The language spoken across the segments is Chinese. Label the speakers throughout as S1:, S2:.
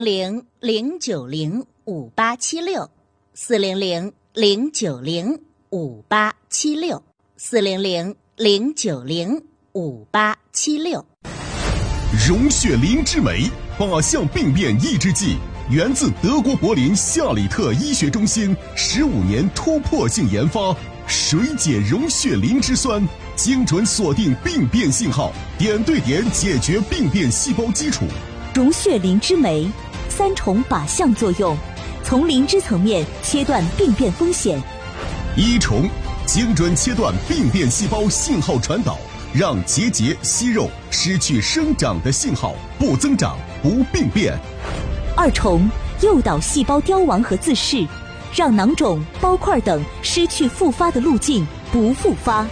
S1: 400-090-5876，400-090-5876。
S2: 溶血磷脂酶靶向病变抑制剂，源自德国柏林夏里特医学中心15年突破性研发，水解溶血磷脂酸，精准锁定病变信号，点对点解决病变细胞基础。
S3: 溶血磷脂酶3重靶向作用，从磷脂层面切断病变风险。
S2: 1重，精准切断病变细胞信号传导，让结节、息肉失去生长的信号，不增长，不病变。
S3: 2重，诱导细胞凋亡和自噬，让囊肿、包块等失去复发的路径，不复发。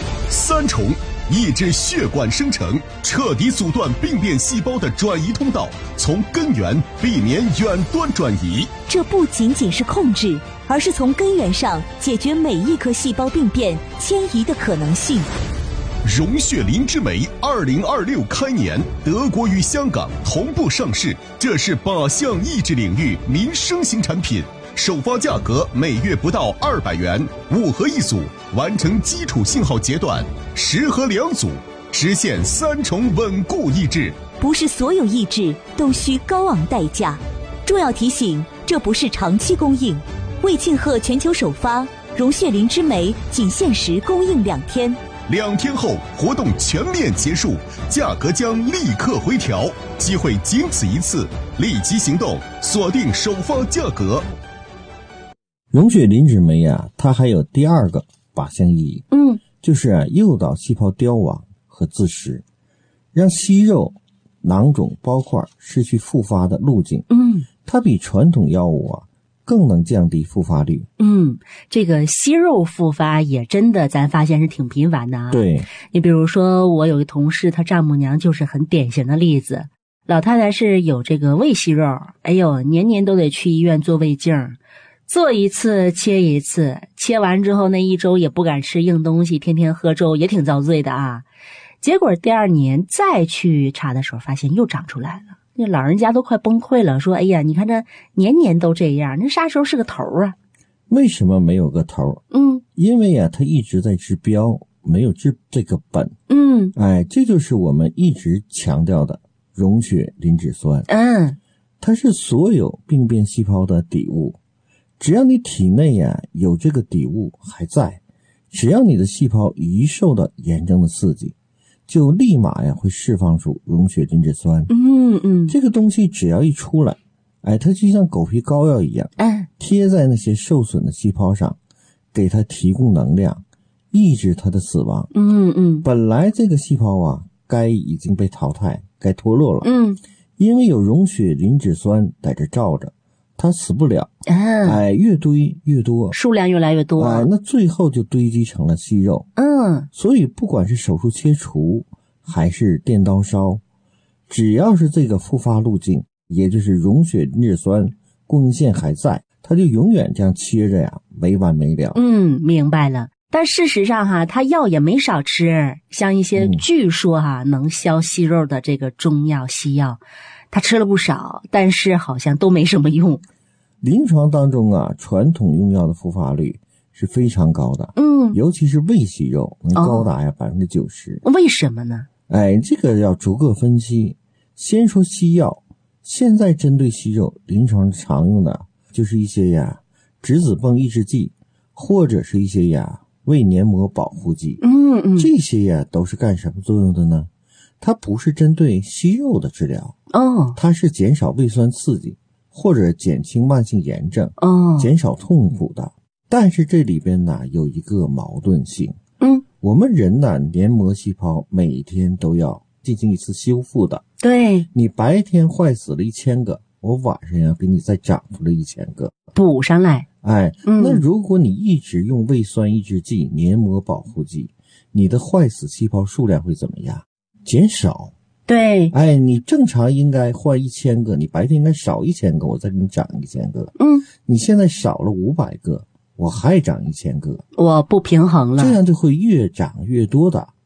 S2: 3重，抑制血管生成，彻底阻断病变细胞的转移通道，从根源避免远端转移。
S3: 这不仅仅是控制，而是从根源上解决每一颗细胞病变迁移的可能性。
S2: 溶血磷脂酶2026开年，德国与香港同步上市，这是靶向抑制领域民生型产品，首发价格每月不到200元，5盒1组，完成基础信号截断，10盒2组，实现3重稳固抑制。
S3: 不是所有抑制都需高昂代价。重要提醒，这不是长期供应。为庆贺全球首发，溶血磷脂酶仅限时供应2天。
S2: 2天后活动全面结束，价格将立刻回调，机会仅此一次，立即行动，锁定首发价格。
S4: 溶血磷脂酶它还有第2个靶向意义，就是诱导细胞凋亡和自噬，让息肉、囊肿、包块失去复发的路径。它比传统药物更能降低复发率。
S1: 这个息肉复发也真的咱发现是挺频繁的啊。
S4: 对，
S1: 你比如说我有个同事，她丈母娘就是很典型的例子。老太太是有这个胃息肉，哎呦，年年都得去医院做胃镜，做一次切一次，切完之后那1周也不敢吃硬东西，天天喝粥，也挺遭罪的啊。结果第2年再去查的时候，发现又长出来了。那老人家都快崩溃了，说：“哎呀，你看这年年都这样，那啥时候是个头啊？”
S4: 为什么没有个头？因为它一直在治标，没有治这个本。这就是我们一直强调的溶血磷脂酸。它是所有病变细胞的底物，只要你体内有这个底物还在，只要你的细胞一受到炎症的刺激，就立马会释放出溶血磷脂酸。这个东西只要一出来，它就像狗皮膏药一样，贴在那些受损的细胞上，给它提供能量，抑制它的死亡。本来这个细胞该已经被淘汰，该脱落了。因为有溶血磷脂酸在这罩着，它死不了。越堆越多，
S1: 数量越来越多。
S4: 那最后就堆积成了息肉。所以不管是手术切除还是电刀烧，只要是这个复发路径，也就是溶血磷脂酸供应线还在，它就永远这样切着没完没了。
S1: 明白了。但事实上他药也没少吃，像一些据说能消息肉的这个中药西药，他吃了不少，但是好像都没什么用。
S4: 临床当中传统用药的复发率是非常高的。尤其是胃息肉能高达90%。
S1: 为什么呢？
S4: 这个要逐个分析。先说西药，现在针对息肉临床常用的就是一些质子泵抑制剂，或者是一些胃黏膜保护剂。这些都是干什么作用的呢？它不是针对息肉的治疗，它是减少胃酸刺激，或者减轻慢性炎症，减少痛苦的。但是这里边有一个矛盾性。我们人黏膜细胞每天都要进行一次修复的。
S1: 对，
S4: 你白天坏死了1000个，我晚上要给你再长出来1000个，
S1: 补上来。
S4: 那如果你一直用胃酸抑制剂、黏膜保护剂，你的坏死细胞数量会怎么样？减少。
S1: 对，
S4: 你正常应该换1000个，你白天应该少1000个，我再给你长1000个。你现在少了500个，我还长1000个，
S1: 我不平衡了，
S4: 这样就会越长越多的。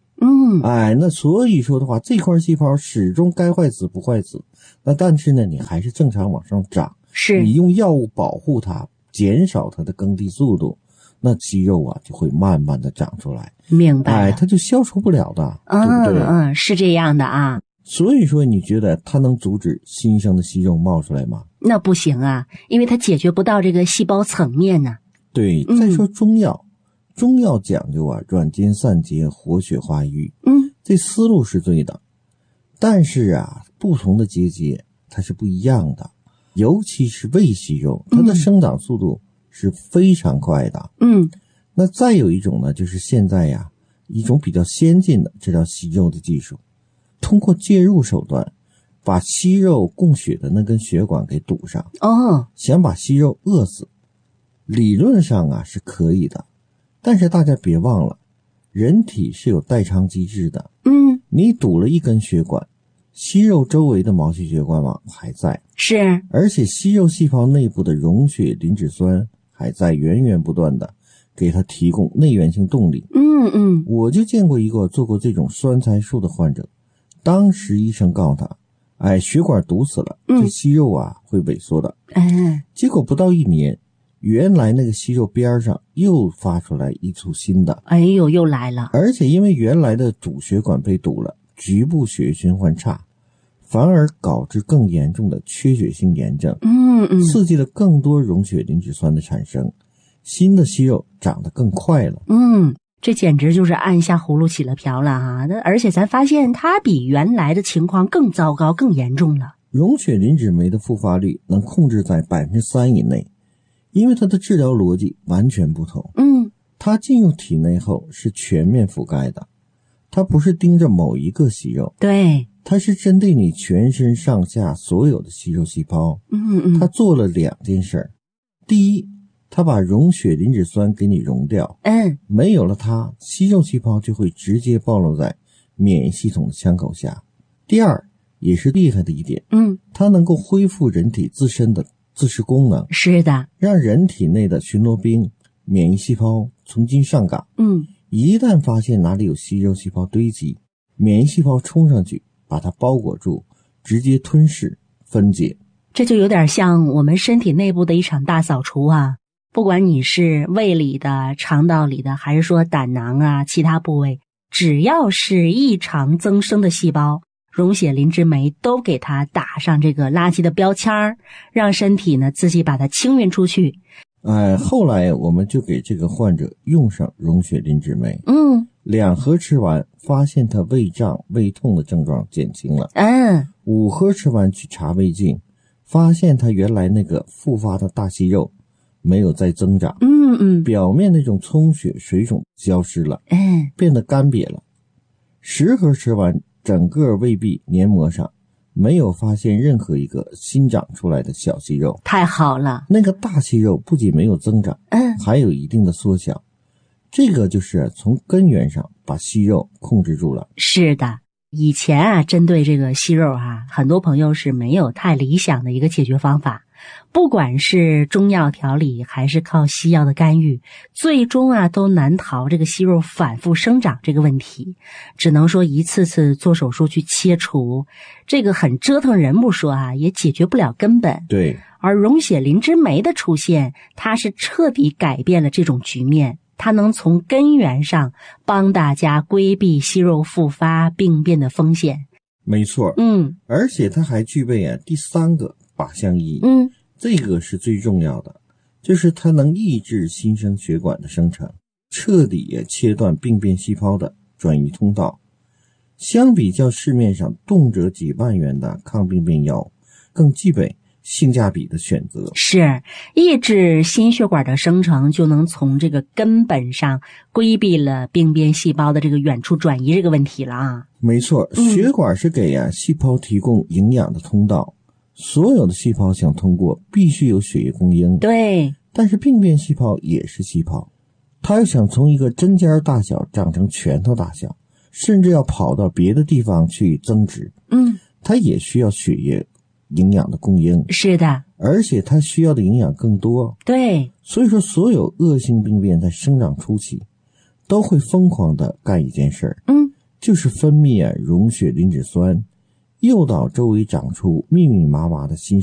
S4: 那所以说的话，这块细胞始终该坏死不坏死，那但是呢，你还是正常往上长。
S1: 是
S4: 你用药物保护它，减少它的耕地速度，那肌肉啊就会慢慢的长出来。
S1: 明白了，
S4: 它就消除不了的，对不对？
S1: 是这样的啊。
S4: 所以说，你觉得它能阻止新生的息肉冒出来吗？
S1: 那不行啊，因为它解决不到这个细胞层面呢。
S4: 对，再说中药，中药讲究啊，软坚散结，活血化瘀。这思路是对的，但是啊，不同的结节它是不一样的，尤其是胃息肉，它的生长速度是非常快的。那再有一种呢，就是现在呀，一种比较先进的治疗息肉的技术。通过介入手段把息肉供血的那根血管给堵上，想把息肉饿死，理论上啊是可以的，但是大家别忘了，人体是有代偿机制的。你堵了一根血管，息肉周围的毛细血管网还在，
S1: 是，
S4: 而且息肉细胞内部的溶血磷脂酸还在源源不断的给它提供内源性动力。我就见过一个做过这种酸菜素的患者，当时医生告诉他，血管堵死了，这息肉啊会萎缩的。结果不到1年，原来那个息肉边上又发出来一簇新的。
S1: 又来了。
S4: 而且因为原来的主血管被堵了，局部血液循环差，反而导致更严重的缺血性炎症。刺激了更多溶血磷脂酸的产生，新的息肉长得更快了。
S1: 这简直就是按下葫芦起了瓢了哈！而且咱发现它比原来的情况更糟糕、更严重了。
S4: 溶血磷脂酶的复发率能控制在 3% 以内，因为它的治疗逻辑完全不同。它进入体内后是全面覆盖的，它不是盯着某一个息肉，
S1: 对，
S4: 它是针对你全身上下所有的息肉细胞。它做了2件事。第一，它把溶血磷脂酸给你溶掉，没有了它，息肉细胞就会直接暴露在免疫系统的枪口下。第二，也是厉害的一点，它能够恢复人体自身的自噬功能。
S1: 是的，
S4: 让人体内的巡逻兵免疫细胞重新上岗。一旦发现哪里有息肉细胞堆积，免疫细胞冲上去把它包裹住，直接吞噬分解。
S1: 这就有点像我们身体内部的一场大扫除啊。不管你是胃里的、肠道里的，还是说胆囊啊其他部位，只要是异常增生的细胞，溶血磷脂酶都给它打上这个垃圾的标签，让身体呢自己把它清运出去。
S4: 后来我们就给这个患者用上溶血磷脂酶，2盒吃完，发现他胃胀胃痛的症状减轻了。5盒吃完去查胃镜，发现他原来那个复发的大息肉没有再增长，表面那种充血水肿消失了，变得干瘪了。10盒吃完，整个胃壁黏膜上没有发现任何一个新长出来的小息肉。
S1: 太好了，
S4: 那个大息肉不仅没有增长，还有一定的缩小。这个就是从根源上把息肉控制住了。
S1: 是的，以前啊，针对这个息肉啊，很多朋友是没有太理想的一个解决方法。不管是中药调理还是靠西药的干预，最终啊都难逃这个息肉反复生长这个问题，只能说一次次做手术去切除，这个很折腾人不说啊，也解决不了根本。
S4: 对，
S1: 而溶血磷脂酶的出现，它是彻底改变了这种局面，它能从根源上帮大家规避息肉复发病变的风险。
S4: 没错，而且它还具备第3个靶向意义，这个是最重要的，就是它能抑制新生血管的生成，彻底切断病变细胞的转移通道。相比较市面上动辄几万元的抗病变药，更具备性价比的选择。
S1: 是，抑制心血管的生成，就能从这个根本上规避了病变细胞的这个远处转移这个问题了啊。
S4: 没错，血管是给细胞提供营养的通道，所有的细胞想通过必须有血液供应。
S1: 对，
S4: 但是病变细胞也是细胞，它要想从一个针尖大小长成拳头大小，甚至要跑到别的地方去增殖，它也需要血液营养的供应。
S1: 是的，
S4: 而且它需要的营养更多。
S1: 对，
S4: 所以说所有恶性病变在生长初期都会疯狂的干一件事儿， 就是分泌溶血磷脂酸，诱导周围长出密密麻麻的新